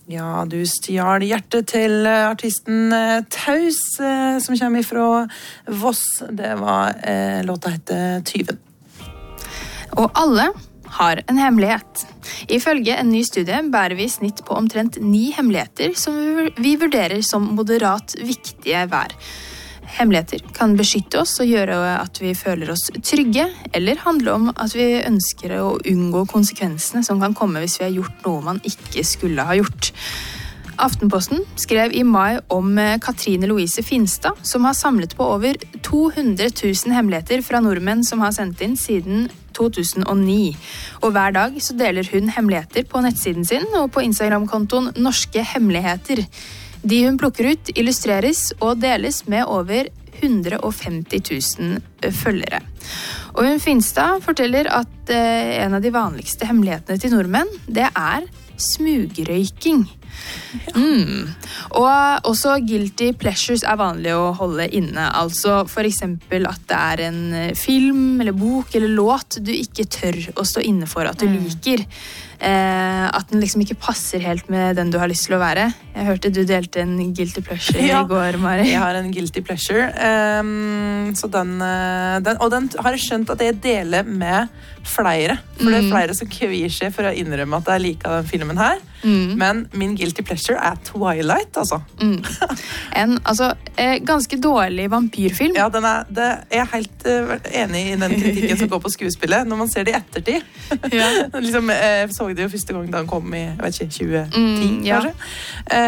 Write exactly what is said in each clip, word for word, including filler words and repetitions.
Ja, du stjal hjertet til artisten Taus, som kommer fra Voss. Det var eh, låta heter Tyven. Og alle har en hemmelighet. Ifølge en ny studie bærer vi i snitt på omtrent ni hemmeligheter som vi vurderer som moderat viktige hver. Hemmeligheter kan beskytte oss og gjøre at vi føler oss trygge, eller handle om at vi ønsker å unngå konsekvensene som kan komme hvis vi har gjort noe man ikke skulle ha gjort. Aftenposten skrev i mai om Katrine Louise Finstad, som har samlet på over to hundre tusen hemmeligheter fra nordmenn som har sendt inn siden to tusen og ni. Og hver dag så deler hun hemmeligheter på nettsiden sin og på Instagram-kontoen Norske Hemmeligheter. De hun plukker ut illustreres og deles med over hundre og femti tusen følgere. Og hun Finstad forteller at eh, en av de vanligste hemmelighetene til nordmenn, det er smugrøyking. Ja. Mm. Og også guilty pleasures er vanlig å holde inne. Altså for eksempel at det er en film eller bok eller låt du ikke tør å stå inne for at du mm. liker. Eh, at den liksom ikke passer helt med den du har lyst til å være. Jeg hørte du delte en guilty pleasure ja, i går, Mari. Jeg har en guilty pleasure. Um, så den, den, og den har jeg skjønt at jeg deler med flere. For mm. det er flere som kvier seg for å innrømme at jeg liker den filmen her. Mm. Men min guilty pleasure er Twilight, altså. Mm. En altså, eh, ganske dårlig vampyrfilm. Ja, den er, det, jeg er helt uh, enig i den kritikken som går på skuespillet. Når man ser det i ettertid. Ja. liksom, jeg så det jo første gang da den kom i, jeg vet ikke, tjue ti, mm, ja. kanskje.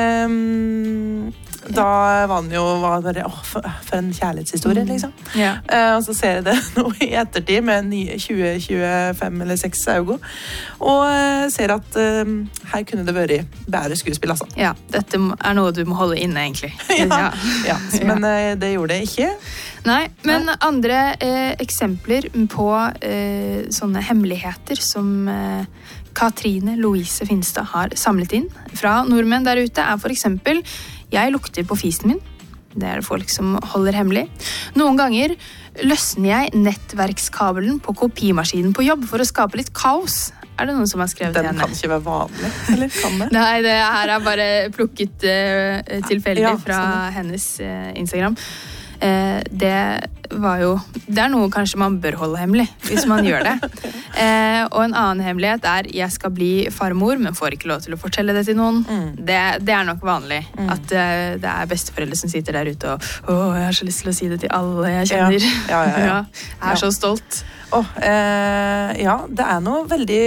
Um, da var den jo var det, åh, for, for en kjærlighetshistorie, liksom. Ja. Uh, og så ser jeg det nå i ettertid med tjue tjuefem eller seks øyne. Og uh, ser at uh, her kunne det vært bedre skuespill, altså. Ja, dette er noe du må holde inne, egentlig. ja, ja. Men uh, det gjorde det ikke. Nei, men Nei. andre eh, eksempler på eh, sånne hemmeligheter som eh, Katrine Louise Finstad har samlet inn fra nordmenn der ute er for eksempel jeg lukter på fisen min. Det er folk som holder hemmelig. Noen ganger løsner jeg nettverkskabelen på kopimaskinen på jobb for å skape litt kaos. Er det noen som har skrevet Den henne? Den kan ikke være vanlig, eller kan det? Nei, det her er bare plukket uh, tilfeldig ja, fra sånn. hennes uh, Instagram. Eh, det var jo det er noe kanskje man bør holde hemmelig hvis man gjør det eh, og en annen hemmelighet er jeg skal bli farmor, men får ikke lov til å fortelle det til noen mm. det, det er nok vanlig mm. at eh, det er besteforeldre som sitter der ute og åh, jeg har så lyst til å si det til alle jeg kjenner ja, ja, ja, ja. Jeg er ja. så stolt oh, eh, ja, det er noe veldig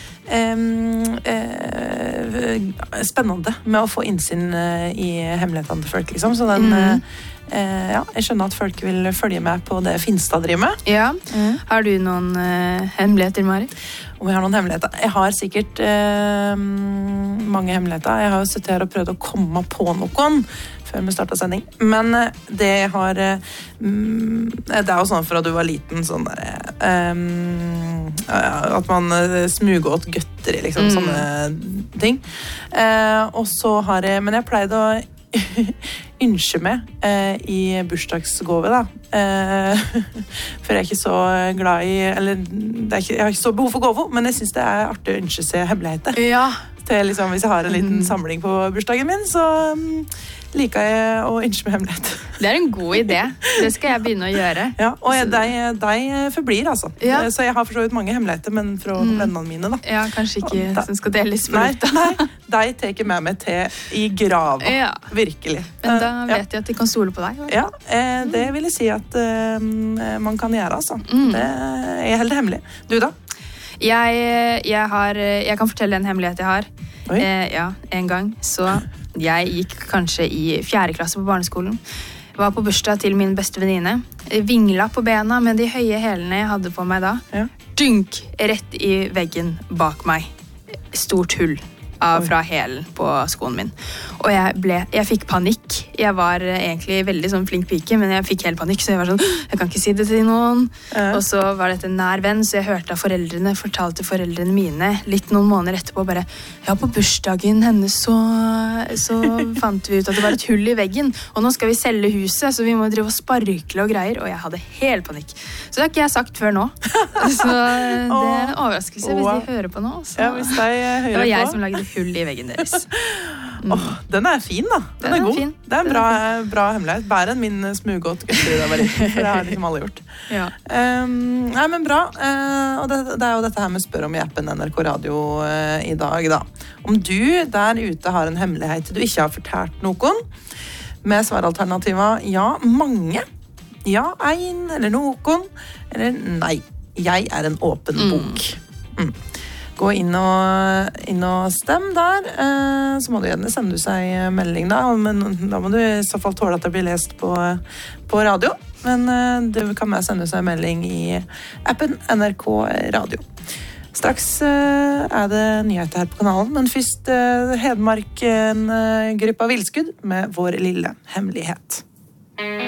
Um, uh, spennende med å få innsyn uh, i hemmelighetene til folk, liksom. Så den, mm. uh, ja, jeg skjønner at folk vil følge med på det Finstad driver med. Ja. Mm. Har du noen uh, hemmeligheter, Mari? Om jeg har noen hemmeligheter? Jeg har sikkert uh, mange hemmeligheter. Jeg har jo sittet her og prøvd å komme på noen før vi startet sending. Men det har um, det er jo sånn fra du var liten sånn der, um, at man smuger åt gøtter liksom, mm. sånne ting. Uh, og så har jeg, men jeg pleide å ønske meg uh, i bursdagsgave da. Uh, for jeg er ikke så glad i, eller det er ikke, jeg har ikke så behov for gave, men jeg synes det er artig å ønske seg hemmeligheter. Ja. Til, liksom, hvis jeg har en liten samling på bursdagen min, så um, liker jeg å ønske meg hemmelighet. Det er en god idé. Det skal jeg begynne å gjøre. Ja, og jeg, deg, deg forblir, altså. Ja. Så jeg har forstått mange hemmeligheter, men fra mm. vennene mine, da. Ja, kanskje ikke da, som skal deles på nei, lufta. Nei, deg tar med meg til i grava. Ja. Virkelig. Men da vet ja. jeg at de kan stole på deg. Eller? Ja, eh, det vil jeg si at eh, man kan gjøre, altså. Mm. Det er helt hemmelig. Du da? Jeg, jeg, har, jeg kan fortelle en hemmelighet jeg har. Eh, ja, en gang. Så jeg gikk kanskje i fjerde klasse på barneskolen. Var på bursdag til min beste venninne. Vingla på bena med de høye hælene jeg hadde på meg da. Ja. Dunk! Rett i veggen bak meg. Stort hull av, fra hælen på skoen min. Og jeg, ble, jeg fikk panikk. Jeg var egentlig veldig sånn flink pike, men jeg fikk helt panikk, så jeg var sånn, jeg kan ikke si det til noen. Uh. Og så var dette en nær venn, så jeg hørte av foreldrene, fortalte foreldrene mine litt noen måneder etterpå, bare, ja, på bursdagen hennes så, så fant vi ut at det var et hull i veggen, og nå skal vi selge huset, så vi må drive og sparkle og greier, og jeg hadde helt panikk. Så det har ikke jeg sagt før nå. Så det er en overraskelse hvis de hører på nå. Så. Ja, hvis de hører på. Det var jeg som lagde hull i veggen deres. Mm. Oh, den er fin da, den, den er, er god fin. Det er en bra, er bra hemmelighet. Bedre enn min smugått gøtter da jeg var liten, for det har liksom alle gjort. Ja. Um, nei, men bra. Uh, og det, det er jo dette her med spør om i appen N R K Radio uh, i dag da. Om du der ute har en hemmelighet du ikke har fortalt noen, med svaralternativer ja, mange, ja, en eller noen, eller nei, jeg er en åpen bok. Mm. Mm. Gå inn og, inn og stem der, eh, så må du gjerne sende seg melding da, men da må du i så fall tåle at det blir lest på, på radio, men eh, du kan med sende seg melding i appen N R K Radio. Straks eh, er det nyheter her på kanalen, men først eh, Hedmark, en eh, gruppe av villskudd med vår lille hemmelighet.